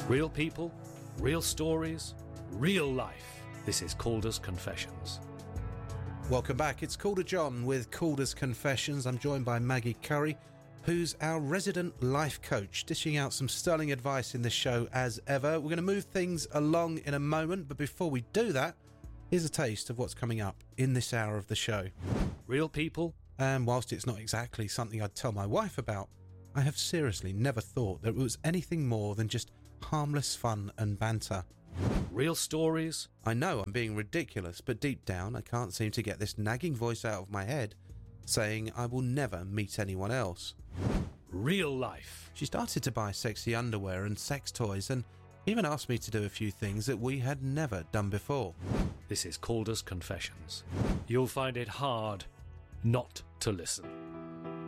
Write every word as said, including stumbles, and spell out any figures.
Real people, real stories, real life. This is Calder's Confessions. Welcome back. It's Calder John with Calder's Confessions. I'm joined by Maggie Curry, who's our resident life coach, dishing out some sterling advice in this show as ever. We're going to move things along in a moment, but before we do that, here's a taste of what's coming up in this hour of the show. Real people. And whilst it's not exactly something I'd tell my wife about, I have seriously never thought that it was anything more than just harmless fun and banter. Real stories. I know I'm being ridiculous, but deep down I can't seem to get this nagging voice out of my head saying I will never meet anyone else. Real life. She started to buy sexy underwear and sex toys and even asked me to do a few things that we had never done before. This is Calder's Confessions. You'll find it hard not to listen.